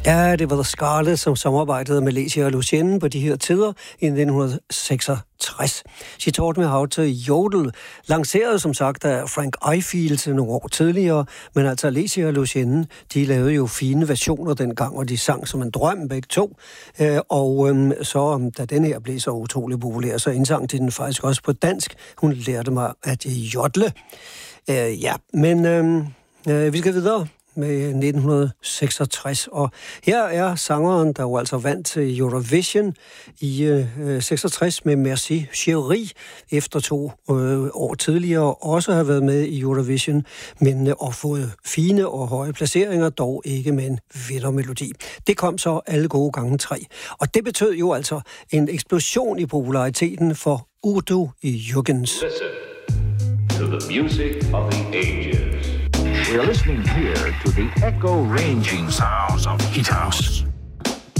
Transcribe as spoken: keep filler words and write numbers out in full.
Ja, det var The Scarlet, som samarbejdede med Lecia og Lucienne på de her tider i nitten seksogtres. She Taught Me How to Yodel lancerede som sagt af Frank Ifield nogle år tidligere, men altså Lecia og Lucienne, de lavede jo fine versioner dengang, og de sang som en drøm begge to. Og øhm, så da den her blev så utrolig populær, så indsang de den faktisk også på dansk. Hun lærte mig at jodle. Øh, ja, men øhm, øh, vi skal videre med nitten seksogtres, og her er sangeren, der jo altså vandt til Eurovision i øh, seksogtres med Merci Chérie, efter to øh, år tidligere også har været med i Eurovision, men øh, og fået fine og høje placeringer, dog ikke med en vindermelodi. Det kom så alle gode gange tre, og det betød jo altså en eksplosion i populariteten for Udo Jürgens. Listen to the music of the ages. We are listening here to the echo-ranging sounds of Hit House.